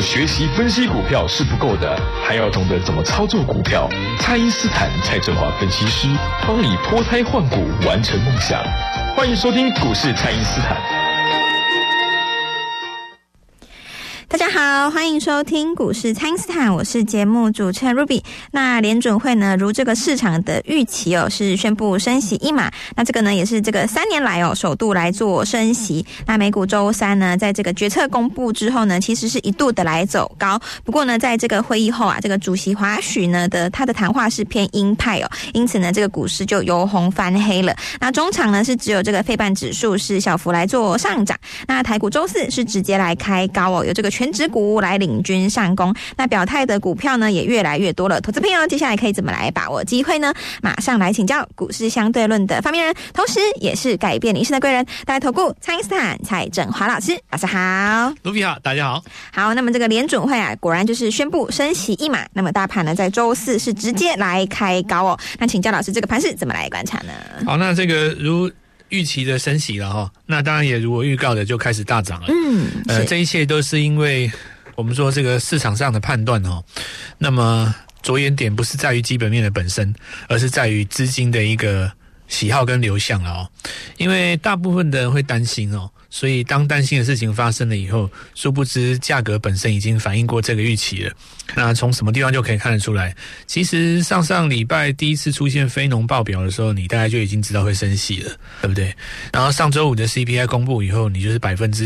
学习分析股票是不够的，还要懂得怎么操作股票。蔡因斯坦蔡正华分析师帮你脱胎换骨，完成梦想。欢迎收听股市蔡因斯坦。 大家好，欢迎收听股市蔡因斯坦，我是节目主持人 Ruby。那联准会呢，如这个市场的预期是宣布升息1码。那这个呢，也是这个3年来首度来做升息。那美股周三呢，在这个决策公布之后呢，其实是一度的来走高。不过呢，在这个会议后这个主席华许呢他的谈话是偏鹰派因此呢，这个股市就由红翻黑了。那中场呢，是只有这个费半指数是小幅来做上涨。那台股周四是直接来开高有这个全指股来领军上攻，那表态的股票呢也越来越多了。投资朋友接下来可以怎么来把握机会呢？马上来请教股市相对论的发明人，同时也是改变你一生的贵人，大来投顾蔡因斯坦蔡正华老师。老师好。 卢比好，大家好。 好，那么这个联准会果然就是宣布升息1码，那么大盘呢在周四是直接来开高那请教老师，这个盘势怎么来观察呢？ 好，那这个如预期的升息了那当然也如我预告的就开始大涨了。这一切都是因为我们说这个市场上的判断那么着眼点不是在于基本面的本身，而是在于资金的一个喜好跟流向了因为大部分的人会担心所以当担心的事情发生了以后，殊不知价格本身已经反映过这个预期了。那从什么地方就可以看得出来，其实上礼拜第一次出现非农报表的时候，你大概就已经知道会升息了，对不对？然后上周五的 CPI 公布以后，你就是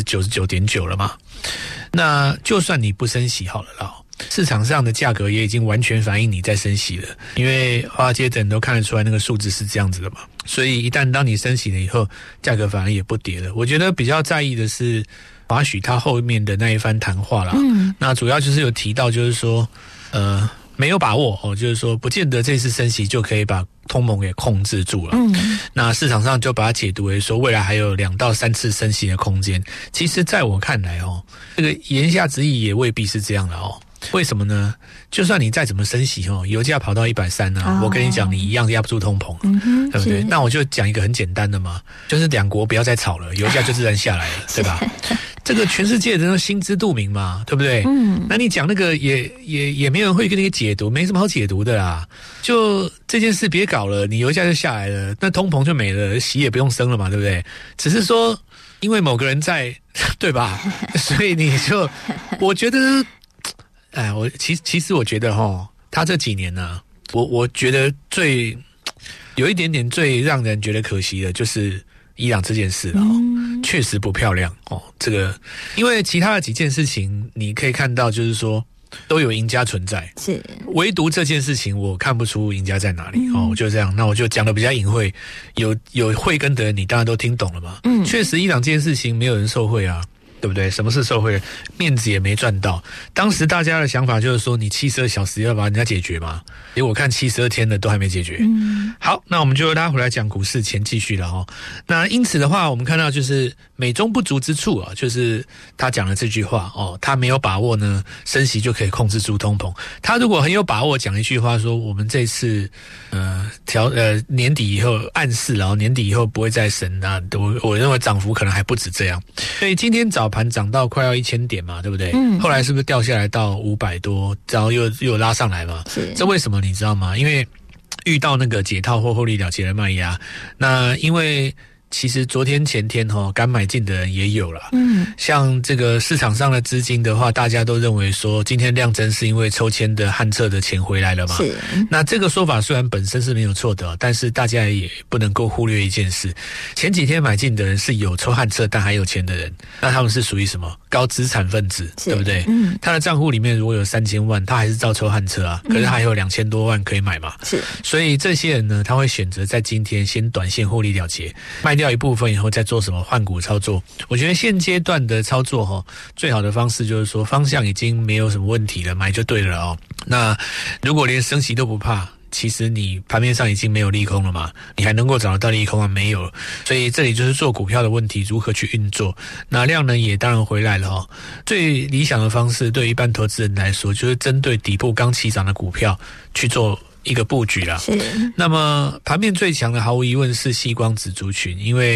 99.9% 了嘛。那就算你不升息好了啦，市场上的价格也已经完全反映你在升息了，因为华尔街的人都看得出来那个数字是这样子的嘛。所以一旦当你升息了以后，价格反而也不跌了。我觉得比较在意的是华许他后面的那一番谈话啦。那主要就是有提到就是说没有把握就是说不见得这次升息就可以把通膨给控制住了。那市场上就把它解读为说未来还有2到3次升息的空间。其实在我看来这个言下之意也未必是这样了为什么呢？就算你再怎么升息油价跑到130我跟你讲，你一样压不住通膨对不对？那我就讲一个很简单的嘛，就是两国不要再吵了，油价就自然下来了对吧？这个全世界人都心知肚明嘛，对不对？那你讲那个也没有人会跟你解读，没什么好解读的啦。就这件事别搞了，你油价就下来了，那通膨就没了，息也不用升了嘛，对不对？只是说因为某个人在，对吧？所以你就我觉得我其实我觉得他这几年呢我觉得有一点点最让人觉得可惜的就是伊朗这件事了确实不漂亮这个因为其他的几件事情你可以看到就是说都有赢家存在，是唯独这件事情我看不出赢家在哪里就这样。那我就讲的比较隐晦，有慧根的人你当然都听懂了嘛。确实伊朗这件事情没有人受贿啊，对不对？什么是受贿？面子也没赚到。当时大家的想法就是说，你72小时要把人家解决嘛。结果我看72天了都还没解决。好，那我们就拉回来讲股市前继续了那因此的话，我们看到就是美中不足之处就是他讲了这句话他没有把握呢升息就可以控制住通膨。他如果很有把握讲一句话说，我们这次年底以后暗示然后年底以后不会再升我认为涨幅可能还不止这样。所以今天早盘涨到快要1000点嘛，对不对？后来是不是掉下来到500多，然后又拉上来嘛？这为什么你知道吗？因为遇到那个解套或获利了结的卖压。那因为其实昨天前天敢买进的人也有了。像这个市场上的资金的话，大家都认为说今天量增是因为抽签的汉测的钱回来了嘛。是。那这个说法虽然本身是没有错的，但是大家也不能够忽略一件事，前几天买进的人是有抽汉测但还有钱的人，那他们是属于什么高资产分子，对不对？他的账户里面如果有3000万，他还是照抽汉测啊，可是还有2000多万可以买嘛。是。所以这些人呢，他会选择在今天先短线获利了结，卖掉一部分以后再做什么换股操作。我觉得现阶段的操作最好的方式就是说方向已经没有什么问题了，买就对了那如果连升息都不怕，其实你盘面上已经没有利空了嘛，你还能够找得到利空吗？没有。所以这里就是做股票的问题，如何去运作。那量能也当然回来了最理想的方式对一般投资人来说，就是针对底部刚起涨的股票去做一个布局啦。是。那么盘面最强的毫无疑问是矽光子族群，因为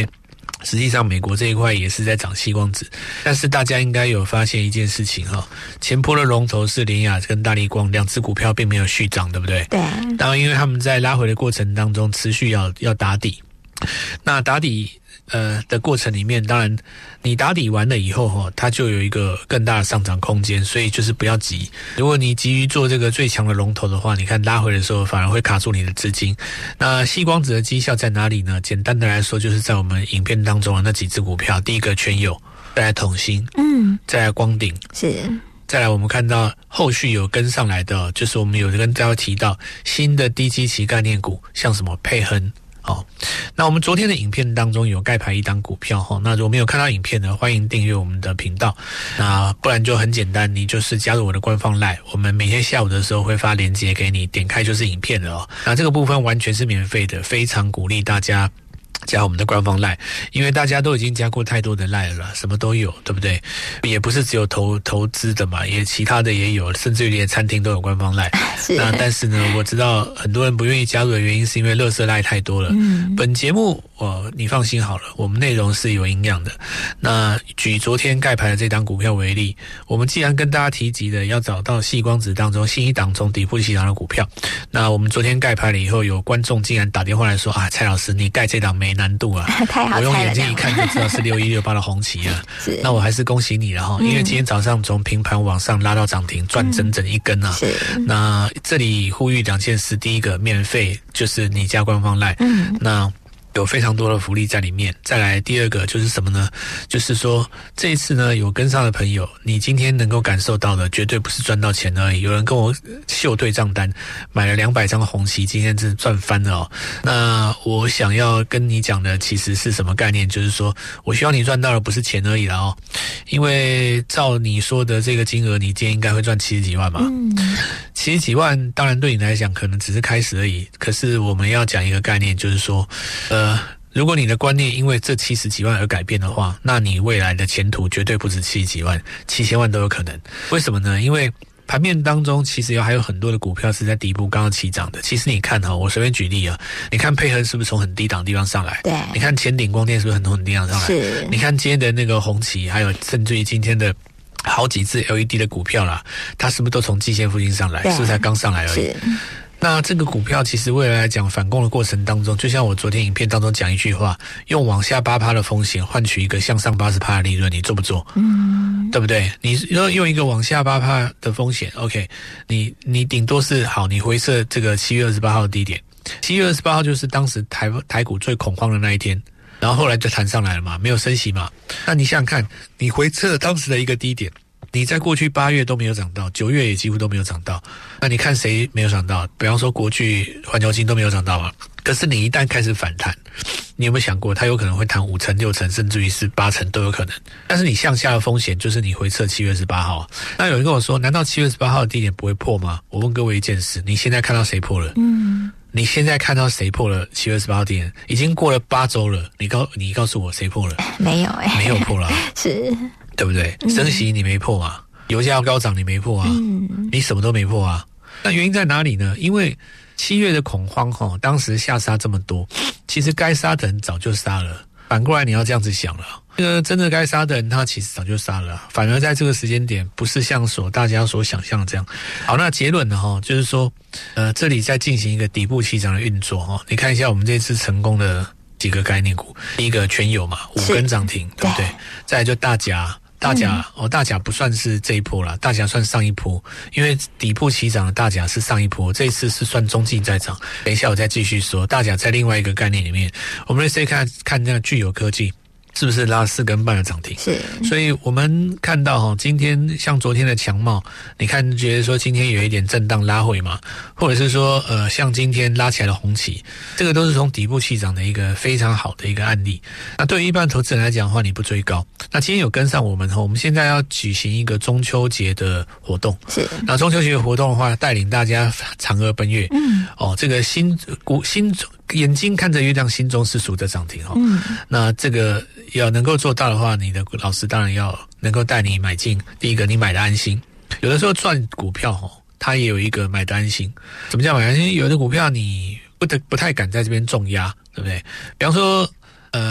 实际上美国这一块也是在涨矽光子，但是大家应该有发现一件事情哈，前波的龙头是联亚跟大立光两只股票并没有续涨，对不对？ 对。 当然因为他们在拉回的过程当中持续要打底，那打底的过程里面，当然你打底完了以后它就有一个更大的上涨空间，所以就是不要急。如果你急于做这个最强的龙头的话，你看拉回的时候反而会卡住你的资金。那矽光子的绩效在哪里呢？简单的来说，就是在我们影片当中的那几只股票，第一个全友，再来统芯，再来光鼎， 是。 再来我们看到后续有跟上来的，就是我们有跟大家提到新的低基期概念股，像什么沛亨。那我们昨天的影片当中有盖牌一档股票那如果没有看到影片呢，欢迎订阅我们的频道，那不然就很简单，你就是加入我的官方 LINE， 我们每天下午的时候会发链接给你，点开就是影片了那这个部分完全是免费的，非常鼓励大家加我们的官方 LINE， 因为大家都已经加过太多的 LINE 了，什么都有，对不对？也不是只有投资的嘛，也其他的也有，甚至于连餐厅都有官方 LINE。那但是呢，我知道很多人不愿意加入的原因是因为垃圾 LINE 太多了。本节目你放心好了，我们内容是有营养的。那举昨天盖牌的这档股票为例，我们既然跟大家提及的要找到矽光子当中新一档从底部起涨的股票，那我们昨天盖牌了以后，有观众竟然打电话来说蔡老师，你盖这档没难度啊， 太好猜了， 我用眼睛一看就知道是6168的红旗啊。那我还是恭喜你了因为今天早上从平盘往上拉到涨停，赚整整一根啊。那这里呼吁2件事，第一个免费，就是你加官方 LINE，那有非常多的福利在里面。再来第二个就是什么呢？就是说这一次呢，有跟上的朋友，你今天能够感受到的绝对不是赚到钱而已。有人跟我秀对账单，买了200张红旗，今天真是赚翻了那我想要跟你讲的其实是什么概念？就是说我希望你赚到的不是钱而已了因为照你说的这个金额，你今天应该会赚70几万嘛。70几万当然对你来讲可能只是开始而已，可是我们要讲一个概念，就是说如果你的观念因为这70几万而改变的话，那你未来的前途绝对不止70几万，7000万都有可能。为什么呢？因为盘面当中其实还有很多的股票是在底部刚刚起涨的。其实你看我随便举例你看沛亨是不是从很低档的地方上来？ 对。你看前鼎光电是不是很低档上来？ 是。你看今天的那个红旗，还有甚至于今天的好几只 LED 的股票啦，它是不是都从季线附近上来？是不是才刚上来而已？是。那这个股票其实未来来讲反攻的过程当中，就像我昨天影片当中讲一句话，用往下8%的风险换取一个向上80%的利润，你做不做？对不对？你用一个往下8%的风险 ，OK， 你顶多是好，你回测这个7月28号的低点，7月28号就是当时台股最恐慌的那一天，然后后来就弹上来了嘛，没有升息嘛。那你想想看，你回测当时的一个低点，你在过去8月都没有涨到，9月也几乎都没有涨到，那你看谁没有涨到？比方说国巨、环球金都没有涨到嘛。可是你一旦开始反弹，你有没有想过它有可能会弹5成、6成，甚至于是8成都有可能？但是你向下的风险就是你回测7月18号。那有人跟我说，难道7月18号的低点不会破吗？我问各位一件事，你现在看到谁破了？你现在看到谁破了7月18号低点？已经过了8周了，你告诉我谁破了？ 没有没有破了是。 对不对？升息你没破啊，油价高涨你没破啊，你什么都没破啊。那原因在哪里呢？因为7月的恐慌当时下杀这么多，其实该杀的人早就杀了。反过来你要这样子想了，这个真的该杀的人他其实早就杀了，反而在这个时间点不是像大家所想象的这样。好，那结论呢就是说这里在进行一个底部起涨的运作你看一下我们这次成功的几个概念股，第一个全友嘛，5根涨停，对不对？再来就大甲不算是这一波啦，大甲算上一波，因为底部起涨的大甲是上一波，这一次是算中继在涨。等一下我再继续说，大甲在另外一个概念里面，我们先看那个具有科技。是不是拉4根半的涨停？是，所以我们看到今天像昨天的强茂，你看觉得说今天有一点震荡拉回嘛，或者是说像今天拉起来的红旗，这个都是从底部起涨的一个非常好的一个案例。那对于一般投资人来讲的话，你不追高，那今天有跟上我们现在要举行一个中秋节的活动，是，那中秋节的活动的话，带领大家嫦娥奔月，这个心眼睛看着月亮，心中是数着涨停那这个要能够做到的话，你的老师当然要能够带你买进。第一个，你买的安心。有的时候赚股票它也有一个买的安心。什么叫买的安心？有的股票你不太敢在这边重压，对不对？比方说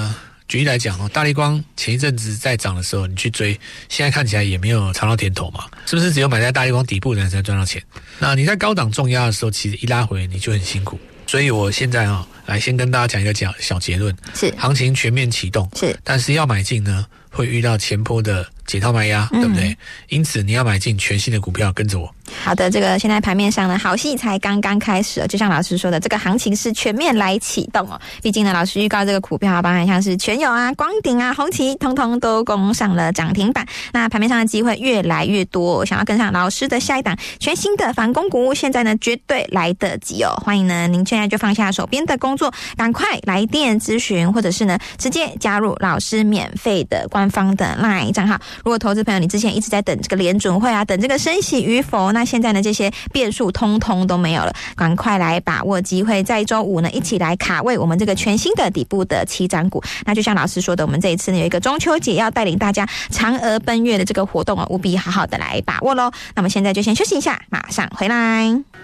举例来讲大立光前一阵子在涨的时候，你去追，现在看起来也没有尝到甜头嘛，是不是只有买在大立光底部的人才赚到钱？那你在高档重压的时候，其实一拉回你就很辛苦。所以我现在来先跟大家讲一个小结论， 是行情全面启动， 是， 但是要买进呢，会遇到前波的解套卖压，对不对？因此你要买进全新的股票，跟着我。 好的，这个现在盘面上呢，好戏才刚刚开始，就像老师说的，这个行情是全面来启动哦。毕竟呢，老师预告这个股票，包含像是全友啊、光鼎啊、宏奇，通通都攻上了涨停板。那盘面上的机会越来越多，想要跟上老师的下一档全新的反攻股，现在呢绝对来得及哦。欢迎呢，您现在就放下手边的工作，赶快来电咨询，或者是呢直接加入老师免费的官方的 LINE 账号。如果投资朋友你之前一直在等这个联准会啊，等这个升息与否，那现在呢这些变数通通都没有了，赶快来把握机会，在周五呢一起来卡位我们这个全新的底部的起涨股。那就像老师说的，我们这一次呢有一个中秋节要带领大家嫦娥奔月的这个活动务必好好的来把握咯。那么现在就先休息一下，马上回来。